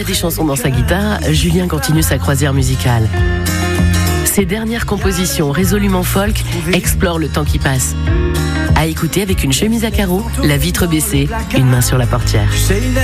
a des chansons dans sa guitare, Julien continue sa croisière musicale. Ses dernières compositions résolument folk explorent le temps qui passe. À écouter avec une chemise à carreaux, la vitre baissée, une main sur la portière.